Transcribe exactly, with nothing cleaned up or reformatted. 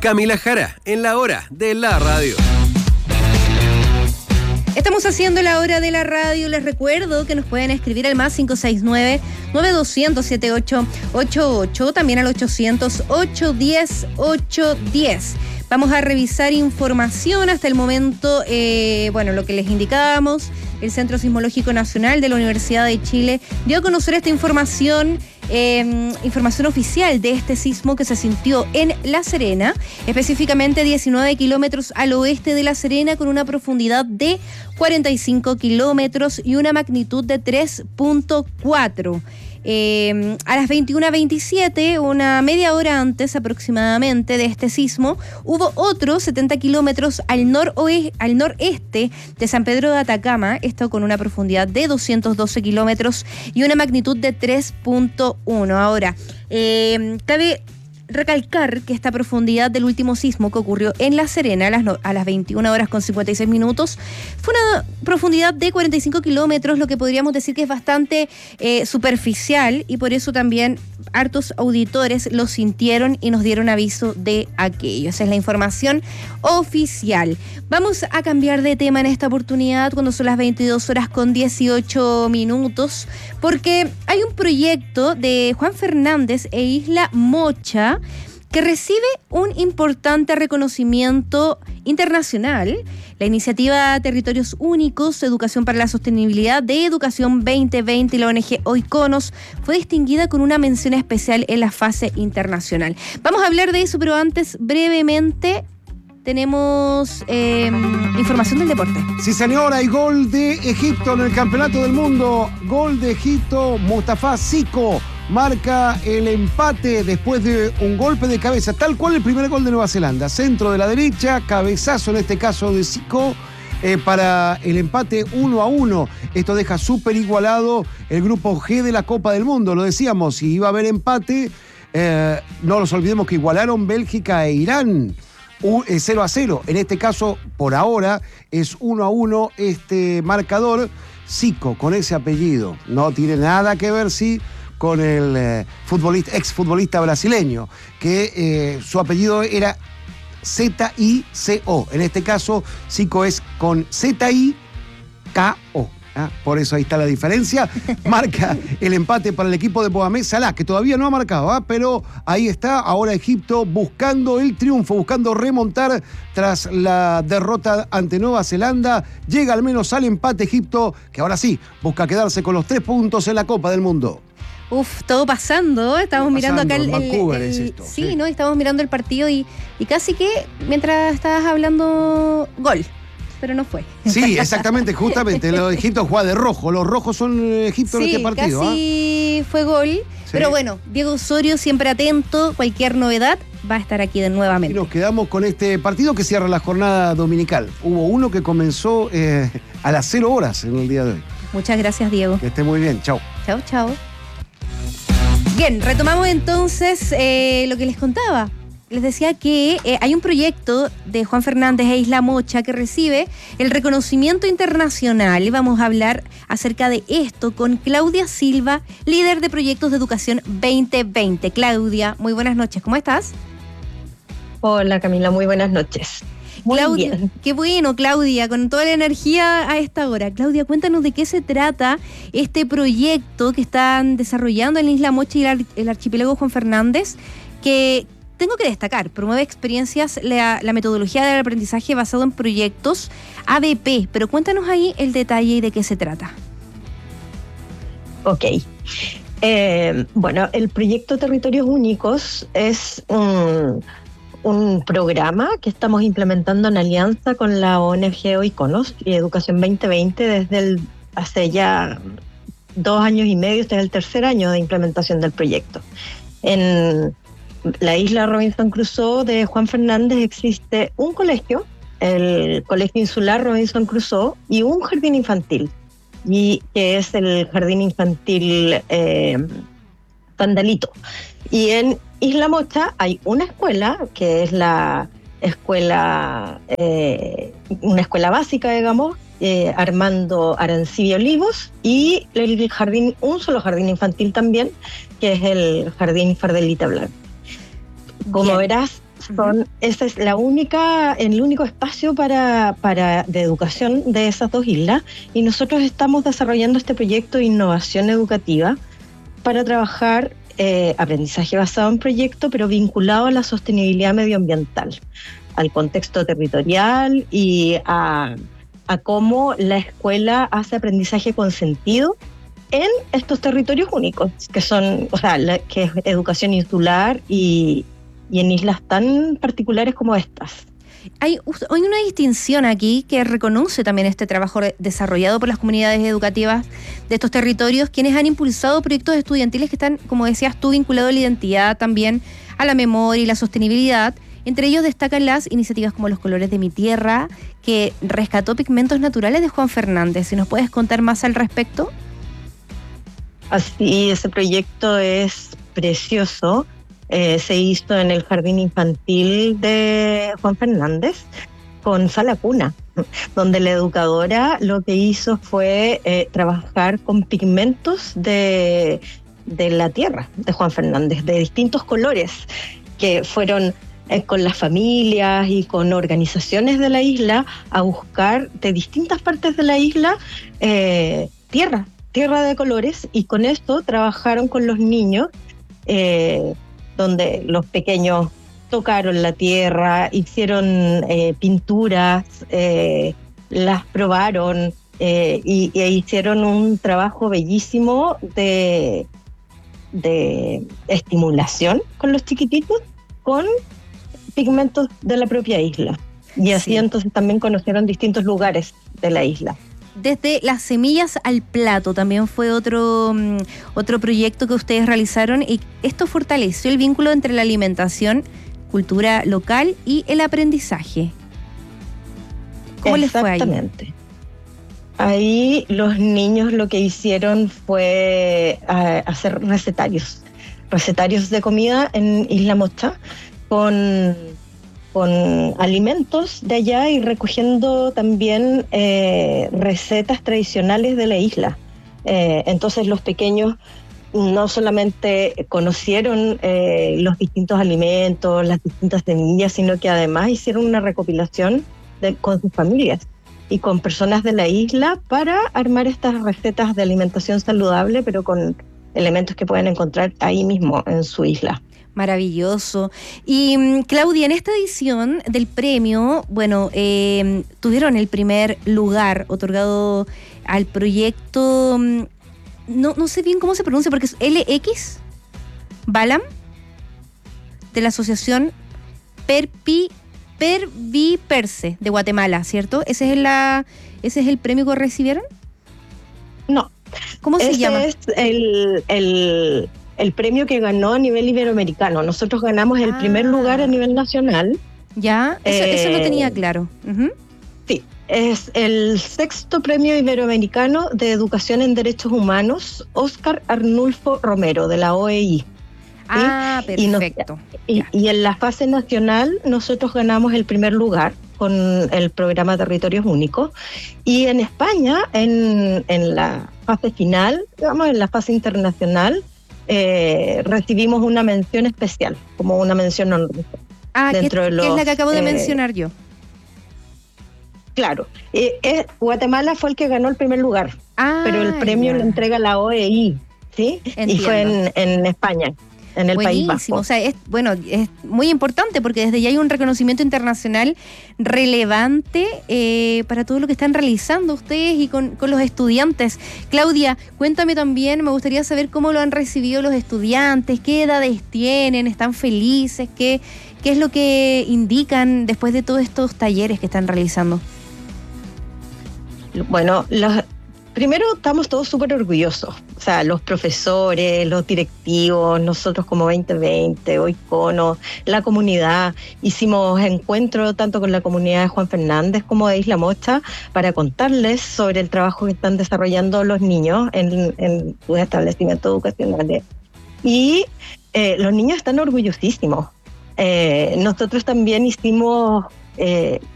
Camila Jara, en la hora de la radio. Estamos haciendo la hora de la radio. Les recuerdo que nos pueden escribir al más cinco seis nueve, nueve dos cero cero, siete ocho ocho ocho, también al ochocientos, ochocientos diez, ochocientos diez. Vamos a revisar información hasta el momento. Eh, bueno, lo que les indicábamos, el Centro Sismológico Nacional de la Universidad de Chile dio a conocer esta información, eh, información oficial de este sismo que se sintió en La Serena, específicamente diecinueve kilómetros al oeste de La Serena, con una profundidad de cuarenta y cinco kilómetros y una magnitud de tres punto cuatro. Eh, a las veintiuna veintisiete, una media hora antes aproximadamente de este sismo, hubo otro setenta kilómetros al, noroe- al noreste de San Pedro de Atacama, esto con una profundidad de doscientos doce kilómetros y una magnitud de tres punto uno. Ahora, eh, cabe recalcar que esta profundidad del último sismo que ocurrió en La Serena a las, no, a las veintiuna horas con cincuenta y seis minutos fue una profundidad de cuarenta y cinco kilómetros, lo que podríamos decir que es bastante eh, superficial, y por eso también hartos auditores lo sintieron y nos dieron aviso de aquello. Esa es la información oficial. Vamos a cambiar de tema en esta oportunidad cuando son las veintidós horas con dieciocho minutos, porque hay un proyecto de Juan Fernández e Isla Mocha que recibe un importante reconocimiento internacional. La iniciativa Territorios Únicos, Educación para la Sostenibilidad de Educación veinte veinte y la O N G Oikonos fue distinguida con una mención especial en la fase internacional. Vamos a hablar de eso, pero antes, brevemente, tenemos eh, información del deporte. Sí, señora, hay gol de Egipto en el Campeonato del Mundo. Gol de Egipto, Mustafa Siko marca el empate después de un golpe de cabeza, tal cual el primer gol de Nueva Zelanda. Centro de la derecha, cabezazo en este caso de Siko, eh, para el empate uno a uno. Esto deja súper igualado el grupo G de la Copa del Mundo. Lo decíamos, si iba a haber empate, eh, no nos olvidemos que igualaron Bélgica e Irán. cero a cero. En este caso, por ahora, es uno a uno este marcador. Siko, con ese apellido, no tiene nada que ver, sí, con el eh, futbolista, exfutbolista brasileño, que eh, su apellido era Z I C O. En este caso, Siko es con Z I K O. ¿Ah? Por eso ahí está la diferencia. Marca el empate para el equipo de Mohamed Salah, que todavía no ha marcado, ¿ah? Pero ahí está ahora Egipto buscando el triunfo, buscando remontar tras la derrota ante Nueva Zelanda. Llega al menos al empate Egipto, que ahora sí busca quedarse con los tres puntos en la Copa del Mundo. Uf, todo pasando, estamos todo mirando pasando, acá el, el, Vancouver el, es esto, sí, sí, ¿no? Estamos mirando el partido y, y casi que mientras estabas hablando, gol, pero no fue. Sí, exactamente, justamente, los Egipto juega de rojo, los rojos son Egipto, sí, en este partido. Casi ¿ah? Fue gol, sí. Pero bueno, Diego Osorio siempre atento, cualquier novedad va a estar aquí de nuevamente. Y nos quedamos con este partido que cierra la jornada dominical. Hubo uno que comenzó eh, a las cero horas en el día de hoy. Muchas gracias, Diego. Que esté muy bien, chao. Chao, chao. Bien, retomamos entonces eh, lo que les contaba. Les decía que eh, hay un proyecto de Juan Fernández e Isla Mocha que recibe el reconocimiento internacional. Y vamos a hablar acerca de esto con Claudia Silva, líder de proyectos de educación veinte veinte. Claudia, muy buenas noches, ¿cómo estás? Hola Camila, muy buenas noches. Muy Claudia, bien. Qué bueno, Claudia, con toda la energía a esta hora. Claudia, cuéntanos de qué se trata este proyecto que están desarrollando en Isla Mocha y el, ar- el archipiélago Juan Fernández, que tengo que destacar, promueve experiencias, la, la metodología del aprendizaje basado en proyectos A B P, pero cuéntanos ahí el detalle y de qué se trata. Ok. Eh, bueno, el proyecto Territorios Únicos es un... un programa que estamos implementando en alianza con la O N G Oikonos y Educación veinte veinte desde el, hace ya dos años y medio, este es el tercer año de implementación del proyecto. En la isla Robinson Crusoe de Juan Fernández existe un colegio, el Colegio Insular Robinson Crusoe, y un jardín infantil, y que es el Jardín Infantil eh, Pandalito. Y en Isla Mocha hay una escuela, que es la escuela, eh, una escuela básica, digamos, eh, Armando Arancibia Olivos, y el jardín, un solo jardín infantil también, que es el Jardín Fardelita Blanc. Como Bien. verás, Son, uh-huh. Esa es la única, el único espacio para, para de educación de esas dos islas, y nosotros estamos desarrollando este proyecto de innovación educativa para trabajar eh, aprendizaje basado en proyecto, pero vinculado a la sostenibilidad medioambiental, al contexto territorial y a, a cómo la escuela hace aprendizaje con sentido en estos territorios únicos, que son, o sea, la, que es educación insular y, y en islas tan particulares como estas. Hay, hay una distinción aquí que reconoce también este trabajo desarrollado por las comunidades educativas de estos territorios, quienes han impulsado proyectos estudiantiles que están, como decías tú, vinculados a la identidad, también a la memoria y la sostenibilidad. Entre ellos destacan las iniciativas como Los Colores de mi Tierra, que rescató pigmentos naturales de Juan Fernández. ¿Si nos puedes contar más al respecto? Así, ese proyecto es precioso. Eh, se hizo en el jardín infantil de Juan Fernández con sala cuna, donde la educadora lo que hizo fue eh, trabajar con pigmentos de, de la tierra de Juan Fernández, de distintos colores, que fueron eh, con las familias y con organizaciones de la isla a buscar de distintas partes de la isla eh, tierra, tierra de colores, y con esto trabajaron con los niños, eh, donde los pequeños tocaron la tierra, hicieron eh, pinturas, eh, las probaron eh, y, y hicieron un trabajo bellísimo de, de estimulación con los chiquititos, con pigmentos de la propia isla. Y así sí. Entonces también conocieron distintos lugares de la isla. Desde las semillas al plato también fue otro, um, otro proyecto que ustedes realizaron, y esto fortaleció el vínculo entre la alimentación, cultura local y el aprendizaje. ¿Cómo les fue ahí? Exactamente. Ahí los niños lo que hicieron fue uh, hacer recetarios, recetarios de comida en Isla Mocha, con... con alimentos de allá y recogiendo también eh, recetas tradicionales de la isla. Eh, entonces los pequeños no solamente conocieron eh, los distintos alimentos, las distintas semillas, sino que además hicieron una recopilación de, con sus familias y con personas de la isla para armar estas recetas de alimentación saludable, pero con elementos que pueden encontrar ahí mismo en su isla. Maravilloso. Y Claudia, en esta edición del premio, bueno, eh, tuvieron el primer lugar otorgado al proyecto, no, no sé bien cómo se pronuncia, porque es L X Balam, de la asociación Perpi, Perviperse de Guatemala, ¿cierto? ¿Ese es, la, ¿Ese es el premio que recibieron? No. ¿Cómo se Ese llama? Es el... el... el premio que ganó a nivel iberoamericano. Nosotros ganamos el ah. primer lugar a nivel nacional. Ya, eso, eh, eso no tenía claro. Uh-huh. Sí, es el sexto premio iberoamericano de educación en derechos humanos, Óscar Arnulfo Romero, de la O E I. ¿Sí? Ah, perfecto. Y, nos, y, y en la fase nacional nosotros ganamos el primer lugar con el programa Territorios Únicos. Y en España, en, en la fase final, digamos, en la fase internacional, Eh, recibimos una mención especial, como una mención honrosa. Ah, dentro ¿qué, de los, ¿qué es la que acabo de eh, mencionar yo? Claro, eh, eh, Guatemala fue el que ganó el primer lugar, ah, pero el premio ya. lo entrega la O E I, ¿sí? Entiendo. Y fue en, en España, en el Buenísimo. País Vasco. O sea, es, bueno, es muy importante porque desde ya hay un reconocimiento internacional relevante eh, para todo lo que están realizando ustedes y con, con los estudiantes. Claudia, cuéntame también, me gustaría saber cómo lo han recibido los estudiantes, qué edades tienen, están felices, qué, qué es lo que indican después de todos estos talleres que están realizando. Bueno, los... Primero, estamos todos súper orgullosos, o sea, los profesores, los directivos, nosotros como veinte veinte, OICONO, la comunidad. Hicimos encuentros tanto con la comunidad de Juan Fernández como de Isla Mocha para contarles sobre el trabajo que están desarrollando los niños en, en sus establecimientos educacionales. Y eh, los niños están orgullosísimos. Eh, nosotros también hicimos... Eh,